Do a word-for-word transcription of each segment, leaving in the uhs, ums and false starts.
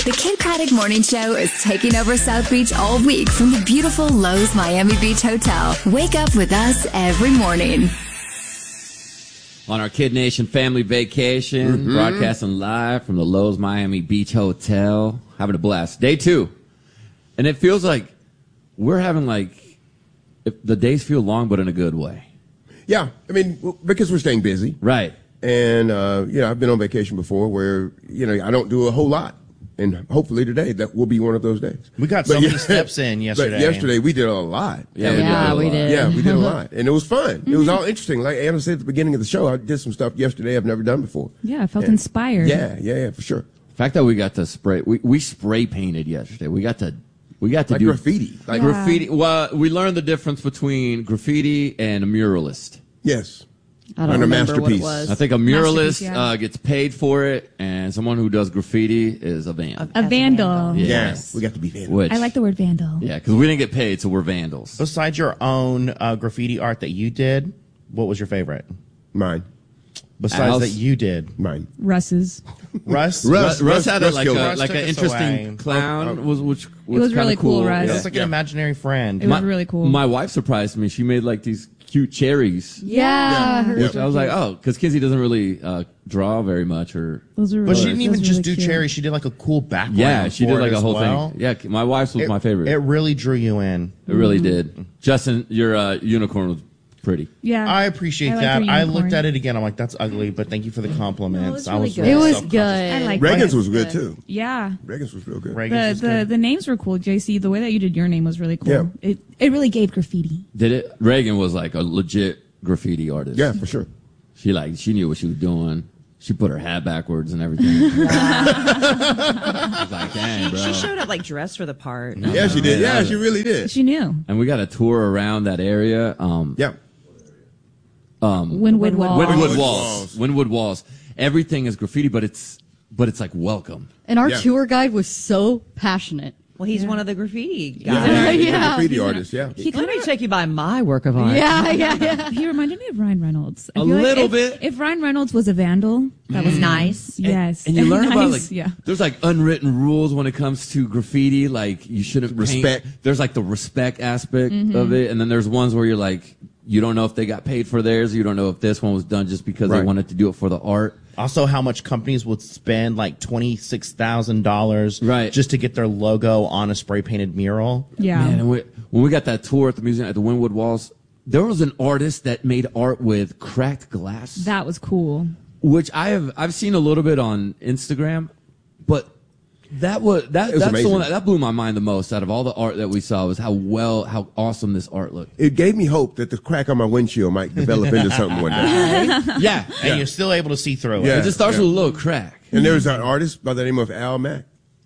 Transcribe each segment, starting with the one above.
The Kid Craddock Morning Show is taking over South Beach all week from the beautiful Lowe's Miami Beach Hotel. Wake up with us every morning. On our Kid Nation family vacation, mm-hmm. broadcasting live from the Lowe's Miami Beach Hotel, having a blast. Day two. And it feels like we're having like, if the days feel long, but in a good way. Yeah. I mean, because we're staying busy. Right. And, uh, you know, I've been on vacation before where, you know, I don't do a whole lot. And hopefully today that will be one of those days. We got so but, many yeah, steps in yesterday. But yesterday we did a lot. Yeah, we yeah, did. We did. Yeah, we did a lot. And it was fun. Mm-hmm. It was all interesting. Like Anna said at the beginning of the show, I did some stuff yesterday I've never done before. Yeah, I felt and, inspired. Yeah, yeah, yeah, for sure. The fact that we got to spray, we, we spray painted yesterday. We got to, we got to like do graffiti. Like yeah. graffiti. Well, we learned the difference between graffiti and a muralist. Yes. I don't Under remember masterpiece. what it was. I think a muralist yeah. uh, gets paid for it, and someone who does graffiti is a vandal. A vandal. Yes. Yes. We got to be vandals. Which, I like the word vandal. Yeah, because we didn't get paid, so we're vandals. Besides your own uh, graffiti art that you did, what was your favorite? Mine. Besides Al's? that you did. Mine. Russ's. Russ? Russ, Russ, Russ had Russ a, like killed a us. like Russ an took us interesting away. clown, Oh, oh. was which was, It was kinda really cool, cool. Russ. It was like Yeah. an imaginary friend. It was really cool. My wife surprised me. She made like these cute cherries. Yeah. Yeah. Which I was like, oh, because Kinsey doesn't really uh, draw very much, or Those are But really, she didn't those even were just really do cute. cherries. She did like a cool background. yeah, she for did like it a as whole well. thing. Yeah, my wife's was It, my favorite. It really drew you in. It really did. Justin, your uh, unicorn was pretty. Yeah. I appreciate I like that. her I unicorn. looked at it again. I'm like, that's ugly, but thank you for the compliments. No, it was I really was good. really It was self-conscious. good. I like Reagan's it. was good too. Yeah. Reagan's was real good. Reagan's The was the, good. the names were cool, J C. The way that you did your name was really cool. Yeah. It it really gave graffiti. Did it? Reagan was like a legit graffiti artist. Yeah, for sure. She like she knew what she was doing. She put her hat backwards and everything. I was like, dang, bro. She showed up like dressed for the part. Yeah, she did. Yeah, she really did. She knew. And we got a tour around that area. Um, Yeah. um, Windwood Wall. Windwood Windwood Walls. Walls. Windwood Walls. Everything is graffiti, but it's but it's like welcome. And our Yeah. tour guide was so passionate. Well, he's one of the graffiti Yeah, guys. yeah, he's a Yeah. graffiti artist, yeah. He Let kind me of take you by my work of art. Yeah, yeah, yeah. he reminded me of Ryan Reynolds. I A feel like little if, bit. If Ryan Reynolds was a vandal, that was Nice. Yes. And you learn about like Nice, yeah. there's like unwritten rules when it comes to graffiti. Like you shouldn't paint- Respect. There's like the respect aspect of it, and then there's ones where you're like you don't know if they got paid for theirs. You don't know if this one was done just because they Right. wanted to do it for the art. Also, how much companies would spend like twenty-six thousand dollars Right. just to get their logo on a spray painted mural. Yeah. Man, and we, when we got that tour at the museum at the Windwood Walls, there was an artist that made art with cracked glass, That was cool. which I have I've seen a little bit on Instagram, but that was that It was that's amazing. the one that, that blew my mind the most out of all the art that we saw was how well how awesome this art looked. It gave me hope that the crack on my windshield might develop into something one day. Yeah, And Yeah. you're still able to see through Yeah. it it. just starts Yeah. with a little crack. And there was an artist by the name of Al Mack.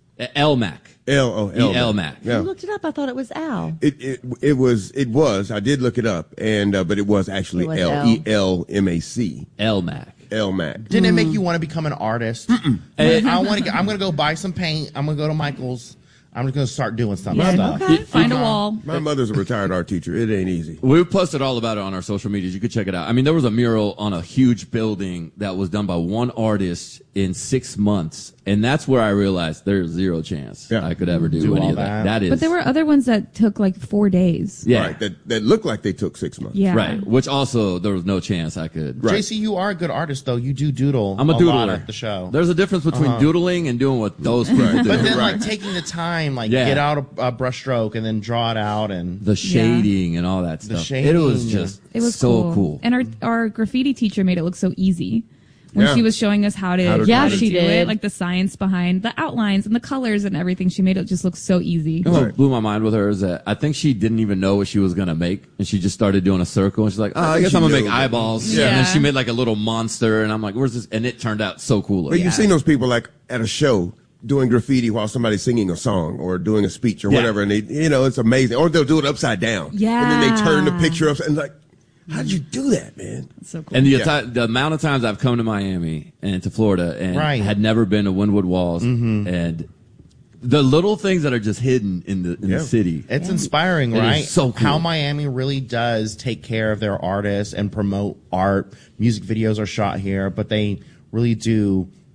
L Mac. L O L E L Mac. You Yeah. looked it up. I thought it was Al. It, it it was it was I did look it up and uh, but it was actually It was L L. E L M A C L Mac. L Mac. Didn't it make you want to become an artist? Like, I want to. I'm going to go buy some paint. I'm going to go to Michael's. I'm just going to start doing some Yeah, stuff. okay. Find a wall. My mother's a retired art teacher. It ain't easy. We posted all about it on our social medias. You could check it out. I mean, there was a mural on a huge building that was done by one artist in six months. And that's where I realized there's zero chance Yeah. I could ever do, Do any all of that. that. That is. But there were other ones that took like four days. yeah. Right. That that looked like they took six months. Yeah. Right. Which also, there was no chance I could. Right. J C, you are a good artist, though. You do doodle. I'm a lot doodler. at the show. There's a difference between doodling and doing what those people Right. do. But then, Right. like taking the time, like Yeah. get out a, a brush stroke and then draw it out, and the shading and all that The stuff. shading, It was yeah. just It was so cool. cool. And our our graffiti teacher made it look so easy. When Yeah. she was showing us how to, How to how do to it. she do did. it, like the science behind the outlines and the colors and everything, she made it just look so easy. You know what Right. blew my mind with her is that I think she didn't even know what she was going to make. And she just started doing a circle. And she's like, oh, I, think guess she I'm going to knew, make but- eyeballs. Yeah. And then she made like a little monster. And I'm like, where's this? And it turned out so cool. But you've seen those people like at a show doing graffiti while somebody's singing a song or doing a speech or Yeah. whatever, and they, you know, it's amazing. Or they'll do it upside down. Yeah. And then they turn the picture upside and like, how did you do that, man? So cool. And the, Yeah. ati- the amount of times I've come to Miami and to Florida and Right. had never been to Windwood Walls Mm-hmm. and the little things that are just hidden in the in Yeah. the city. it's inspiring, It is right? so cool. How Miami really does take care of their artists and promote art. Music videos are shot here, but they really do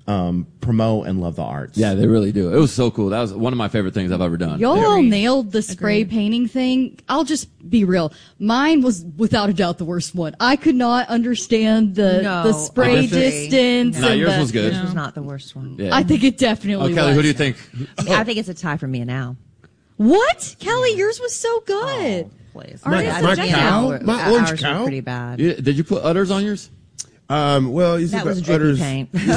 um, promote and love the arts. Yeah, they really do. It was so cool. That was one of my favorite things I've ever done. Y'all all Agreed. nailed the spray Agreed. painting thing. I'll just be real. Mine was without a doubt the worst one. I could not understand the No, the spray I agree. distance. No, and yours the- was good. This was not the worst one. Yeah. I think it definitely Oh, Kelly, was. who do you think? I, mean, I think it's a tie for me and Al. What? Kelly, yours was so good. Please. My- I my think cow? ours- My orange ours cow? were pretty bad. You- Did you put udders on yours? Um, well, you see That the was drippy udders. paint. paint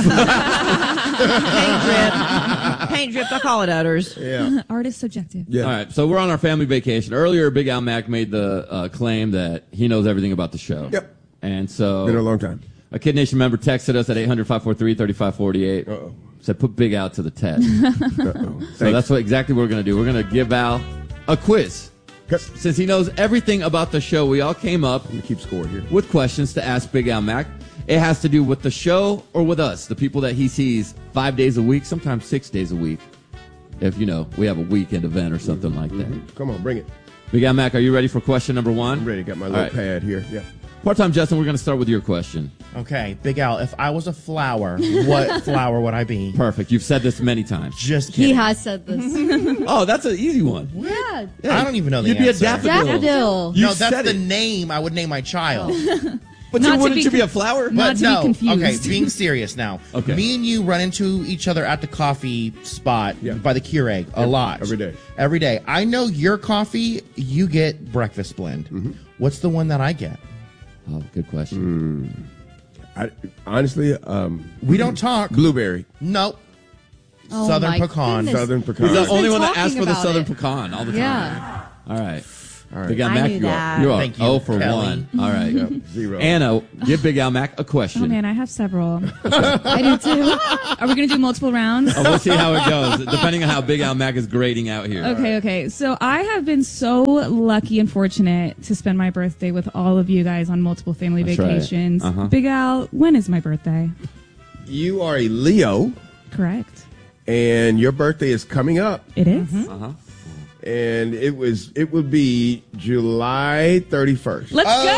drip. Paint drip. I call it udders. Yeah. Art is subjective. Yeah. All right, so we're on our family vacation. Earlier, Big Al Mac made the uh, claim that he knows everything about the show. Yep. And so Been a long time. a Kid Nation member texted us at eight hundred, five four three, three five four eight. Uh-oh. Said, put Big Al to the test. Uh-oh. So that's what exactly what we're going to do. We're going to give Al a quiz. Yep. Since he knows everything about the show, we all came up I'm gonna keep score here. with questions to ask Big Al Mac. It has to do with the show or with us, the people that he sees five days a week, sometimes six days a week. If, you know, we have a weekend event or something like that. Come on, bring it. Big Al Mac, are you ready for question number one? I'm ready. Got my All little right. pad here. Yeah. Part-time Justin, we're going to start with your question. Okay, Big Al, if I was a flower, what flower would I be? Perfect. You've said this many times. Just kidding. He has said this. Oh, that's an easy one. yeah. I don't even know the You'd be a answer. daffodil. Daffodil. You no, that's said the it. name I would name my child. But Not you, to wouldn't be you be con- a flower? Not But to be no, confused. okay, being serious now. Okay. Me and you run into each other at the coffee spot Yeah. by the Keurig a lot. every day. Every day. I know your coffee, you get breakfast blend. Mm-hmm. What's the one that I get? Oh, good question. I, honestly, um, We don't talk. blueberry. Nope. Oh Southern my pecan. goodness. Southern pecan. He's the Who's only been one that asks talking for the about Southern it? pecan all the time. Yeah. All right. All right. Big Al I Mac, knew you that. are, you are Thank you, oh for Kelly. one. All right. Yep, zero. Anna, give Big Al Mac a question. Oh man, I have several. I do too. Are we gonna do multiple rounds? Oh, we'll see how it goes, depending on how Big Al Mac is grading out here. Okay, okay. So I have been so lucky and fortunate to spend my birthday with all of you guys on multiple family That's right. vacations. Uh-huh. Big Al, when is my birthday? You are a Leo, Correct. and your birthday is coming up. It is? Mm-hmm. Uh-huh. And it was it would be July thirty-first. Let's go!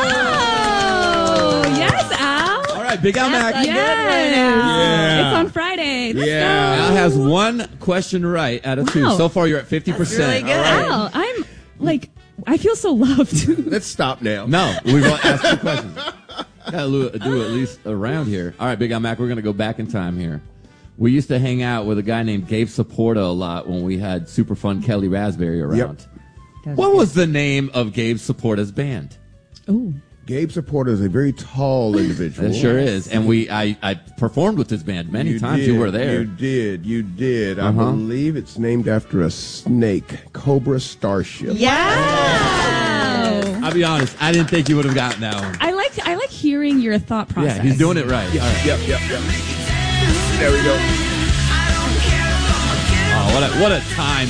Yes, Al. All right, Big Al Mac. a- Yes. Yeah. It's on Friday. Let's Yeah. go. Al has one question right out of two. Wow. So far, you're at fifty percent. really good. Al, I'm like, I feel so loved. Let's stop now. No, we've only asked two questions. Gotta do do at least around here. All right, Big Al Mac, we're gonna go back in time here. We used to hang out with a guy named Gabe Saporta a lot when we had super fun Kelly Raspberry around. Yep. What was the name of Gabe Saporta's band? Ooh. Gabe Saporta is a very tall individual. It sure is. And we I, I performed with his band many times. did, You were there. You did. You did. I Uh-huh. believe it's named after a snake, Cobra Starship. Yeah. I'll be honest, I didn't think you would have gotten that one. I like I like hearing your thought process. Yeah, he's doing it right. All right. Yep, yep, yep. There we go. Oh, what a what a time.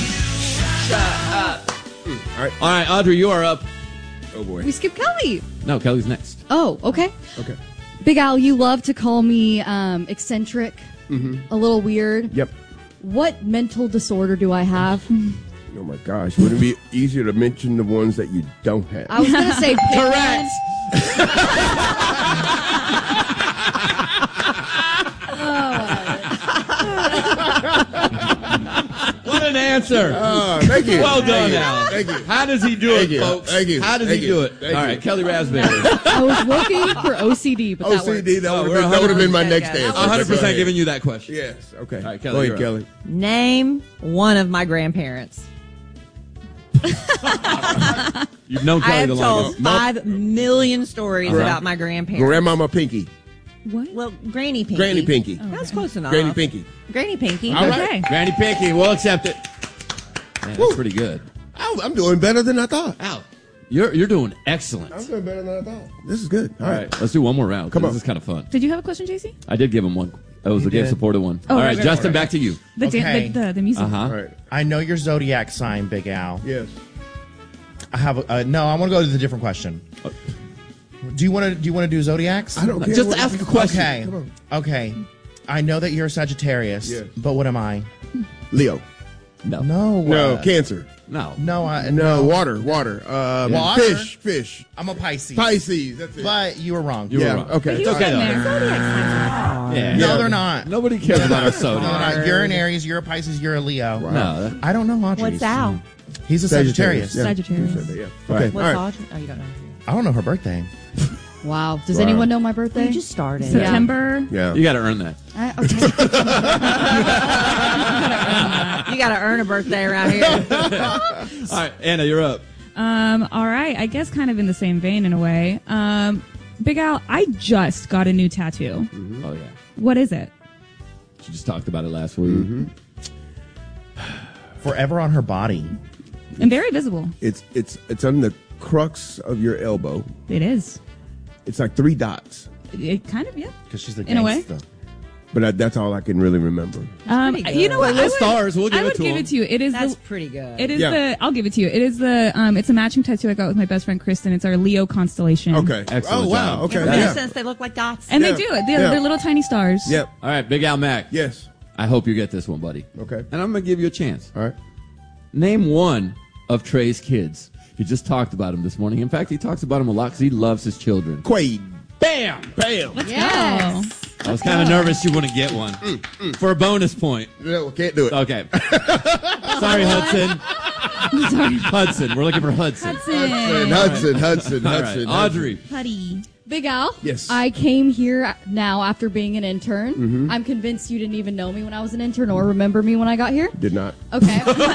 All right. All right, Audrey, you are up. Oh boy. We skip Kelly. No, Kelly's next. Oh, okay. Okay. Big Al, you love to call me um, eccentric, a little weird. Yep. What mental disorder do I have? Oh my gosh. Would it be easier to mention the ones that you don't have? I was going to say Correct. What an answer. Oh, thank you. Well done, Thank you. Al. Thank you. How does he do Thank it, you. folks? Thank you. How does Thank he you. do it? Thank All you. right, Kelly Raspberry. I was looking for O C D, but that O C D, works. that Oh, would we're have been, that would have been my one next hundred percent. answer. one hundred Go percent ahead. giving you that question. Yes. Okay. All right, Kelly, Go ahead, you're up. Kelly. Name one of my grandparents. You've known I Kelly have the told longest. five million stories Uh-huh. about my grandparents. Grandmama Pinky. What? Well, Granny Pinky. Granny Pinky. That's close enough. Granny Pinky. Granny Pinky. All right. Okay. Granny Pinky, we'll accept it. Man, that's pretty good. Oh, I'm doing better than I thought. Al, you're you're doing excellent. I'm doing better than I thought. This is good. All All right. right, let's do one more round. Come This on. is kind of fun. Did you have a question, J C? I did give him one. That was the Gabe did? supported one. Oh, All right, right, right, Justin, right. back to you. The, dan- Okay. the, the the music. Uh huh. All right. I know your zodiac sign, Big Al. Yes. I have a, uh, no. I want to go to the different question. Do you want to do you want to do zodiacs? I don't care. Just what- ask a question. Okay. Come on. Okay. I know that you're a Sagittarius, Yes. but what am I? Leo. No. No. No, uh, cancer. No. No, I, No, water, water. Uh, Water? Fish, fish. I'm a Pisces. Pisces, that's it. But you were wrong. You were yeah, wrong. okay. He It's was okay. in there. Yeah. No, Yeah. they're not. Nobody cares about our No, soda. they're not. You're an Aries. You're a Pisces. You're a Leo. No. that- I don't know Audrey's. What's Al? He's a Sagittarius. Yeah. Sagittarius. You said that, yeah. Right. Okay, What's all right. Audrey? Oh, you don't know. I don't know her birthday. Wow. Does Wow. anyone know my birthday? You just started. September. Yeah. You got to earn that. I, okay. You got to earn a birthday around here. All right, Anna, you're up. Um, all right. I guess kind of in the same vein in a way. Um, Big Al, I just got a new tattoo. Oh, yeah. What is it? She just talked about it last week. Forever on her body. And very visible. It's it's it's on the crux of your elbow. It is. It's like three dots, It, it kind of, yeah. Because she's the In a way. gangsta. but I, that's all I can really remember. Um, pretty you good. know what? Well, I would, stars, we'll give I it would to give him. it to you. It is That's the. pretty good. It is Yeah. the. I'll give it to you. It is the. Um, it's a matching tattoo I got with my best friend Kristen. It's our Leo constellation. Okay. Excellent Oh wow. job. Okay. In Yeah. essence, they look like dots. And Yeah. they do it. They're, Yeah. they're little tiny stars. Yep. All right, Big Al Mac. Yes. I hope you get this one, buddy. Okay. And I'm going to give you a chance. All right. Name one of Trey's kids. He just talked about him this morning. In fact, he talks about him a lot because he loves his children. Quaid. Bam! Bam. Let's Yes. go. I was kind of nervous you wouldn't get one. For a bonus point. No, can't do it. Okay. Sorry, Hudson. Sorry. Hudson. We're looking for Hudson. Hudson, Hudson. Hudson, Hudson, All right. Hudson. Audrey. Putty. Big Al? Yes. I came here now after being an intern. Mm-hmm. I'm convinced you didn't even know me when I was an intern or remember me when I got here. Did not. Okay.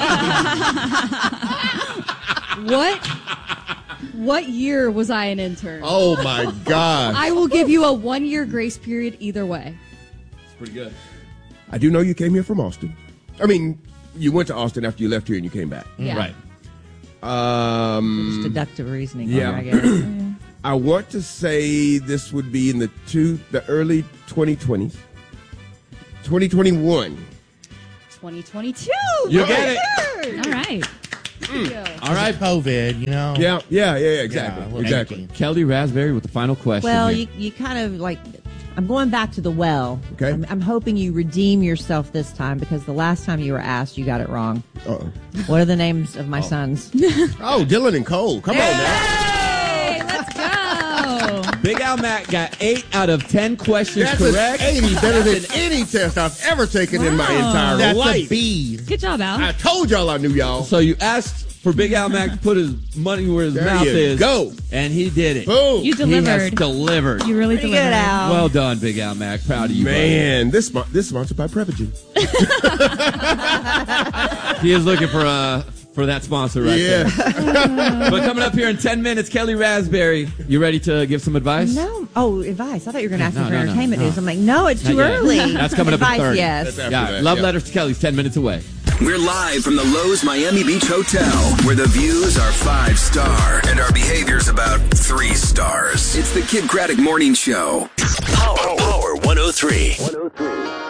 What? What year was I an intern? Oh my God. I will give you a one year grace period either way. It's pretty good. I do know you came here from Austin. I mean, you went to Austin after you left here and you came back. Yeah. Right. Um, Just deductive reasoning. yeah. Here, I guess. I want to say this would be in the two, the early twenty twenties, twenty twenty-one. twenty twenty-two. You get it. All right. All right. COVID, you know. Yeah, yeah, yeah, yeah, Yeah, exactly, a little exactly. empty. Kelly Raspberry with the final question. Well, here. you, you kind of like. I'm going back to the well. Okay. I'm, I'm hoping you redeem yourself this time because the last time you were asked, you got it wrong. Uh-oh. What are the names of my sons? Oh, Dylan and Cole. Come on now. Hey, let's go. Big Al Mac got eight out of ten questions That's correct. an eighty, better than any test I've ever taken in my Wow. entire That's life. a B. Good job, Al. I told y'all I knew y'all. So you asked for Big Al Mac to put his money where his There mouth you is. go. And he did it. Boom. You He has delivered. delivered. You really Pretty delivered. good, Al. Well done, Big Al Mac. Proud of you, Man, this mo- this sponsored by Prevagen. buddy. He is looking for uh for that sponsor right Yeah. there. But coming up here in ten minutes, Kelly Raspberry. You ready to give some advice? No. Oh, advice. I thought you were going to ask No, me for no, no, entertainment no. news. I'm like, no, it's Not too yet. early. That's coming up at advice, thirty. yes. That's after Yeah, that, Love yeah. Letters to Kelly's ten minutes away. We're live from the Lowe's Miami Beach Hotel, where the views are five star and our behavior's about three stars. It's the Kid Craddock Morning Show. Power, Power one oh three.